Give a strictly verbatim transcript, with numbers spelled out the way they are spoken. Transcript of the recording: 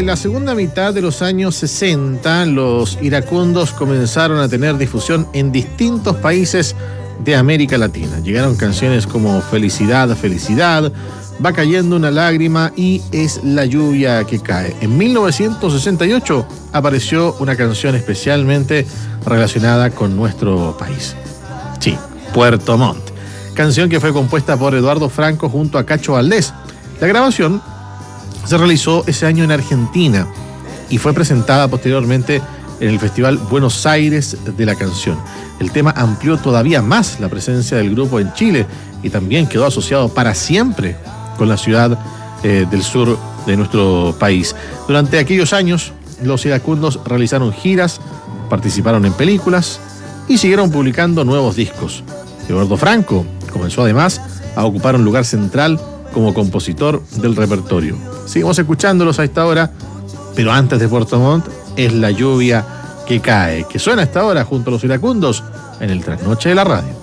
la segunda mitad de los años sesenta, los iracundos comenzaron a tener difusión en distintos países de América Latina. Llegaron canciones como Felicidad, Felicidad, Va cayendo una lágrima y Es la lluvia que cae. En mil novecientos sesenta y ocho apareció una canción especialmente relacionada con nuestro país. Sí, Puerto Montt. Canción que fue compuesta por Eduardo Franco junto a Cacho Valdés. La grabación se realizó ese año en Argentina y fue presentada posteriormente en el Festival Buenos Aires de la Canción. El tema amplió todavía más la presencia del grupo en Chile y también quedó asociado para siempre con la ciudad eh, del sur de nuestro país. Durante aquellos años, los iracundos realizaron giras, participaron en películas y siguieron publicando nuevos discos. Eduardo Franco comenzó además a ocupar un lugar central como compositor del repertorio. Seguimos escuchándolos a esta hora, pero antes de Puerto Montt, Es la lluvia que cae, que suena a esta hora junto a los iracundos en el Trasnoche de la Radio.